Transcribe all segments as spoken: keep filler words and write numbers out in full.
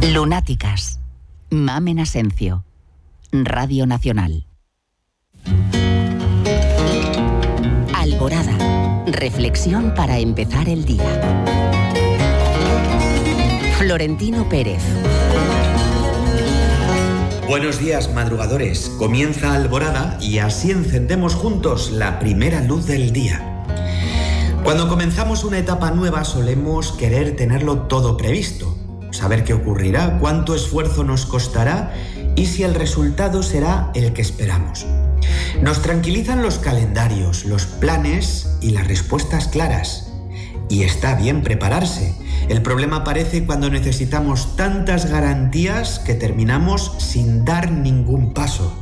Lunáticas. Mamen Asencio. Radio Nacional. Alborada. Reflexión para empezar el día. Florentino Pérez. Buenos días, madrugadores. Comienza Alborada y así encendemos juntos la primera luz del día. Cuando comenzamos una etapa nueva solemos querer tenerlo todo previsto, saber qué ocurrirá, cuánto esfuerzo nos costará y si el resultado será el que esperamos. Nos tranquilizan los calendarios, los planes y las respuestas claras. Y está bien prepararse. El problema aparece cuando necesitamos tantas garantías que terminamos sin dar ningún paso.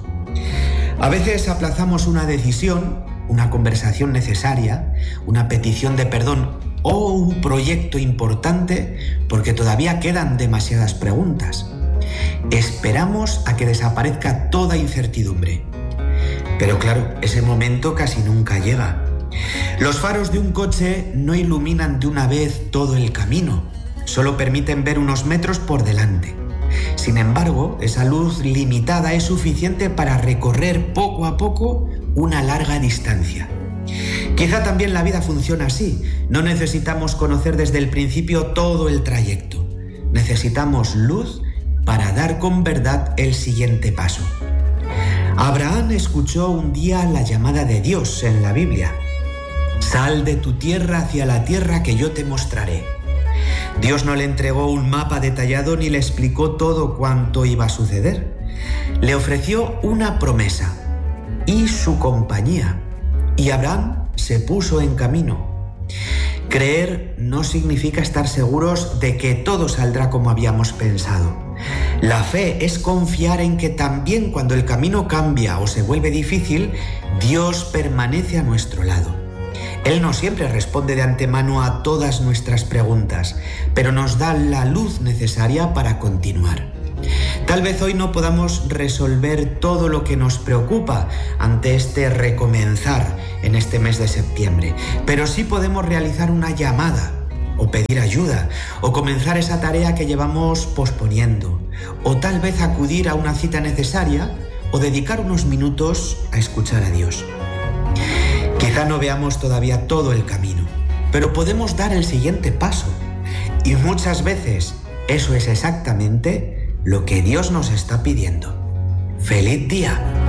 A veces aplazamos una decisión, una conversación necesaria, una petición de perdón o un proyecto importante porque todavía quedan demasiadas preguntas. Esperamos a que desaparezca toda incertidumbre. Pero claro, ese momento casi nunca llega. Los faros de un coche no iluminan de una vez todo el camino, solo permiten ver unos metros por delante. Sin embargo, esa luz limitada es suficiente para recorrer poco a poco una larga distancia. Quizá también la vida funciona así. No necesitamos conocer desde el principio todo el trayecto. Necesitamos luz para dar con verdad el siguiente paso. Abraham escuchó un día la llamada de Dios en la Biblia. Sal de tu tierra hacia la tierra que yo te mostraré. Dios no le entregó un mapa detallado ni le explicó todo cuanto iba a suceder. Le ofreció una promesa y su compañía. Y Abraham se puso en camino. Creer no significa estar seguros de que todo saldrá como habíamos pensado. La fe es confiar en que también cuando el camino cambia o se vuelve difícil, Dios permanece a nuestro lado. Él no siempre responde de antemano a todas nuestras preguntas, pero nos da la luz necesaria para continuar. Tal vez hoy no podamos resolver todo lo que nos preocupa ante este recomenzar en este mes de septiembre, pero sí podemos realizar una llamada, o pedir ayuda, o comenzar esa tarea que llevamos posponiendo, o tal vez acudir a una cita necesaria, o dedicar unos minutos a escuchar a Dios. Quizá no veamos todavía todo el camino, pero podemos dar el siguiente paso. Y muchas veces eso es exactamente lo que Dios nos está pidiendo. ¡Feliz día!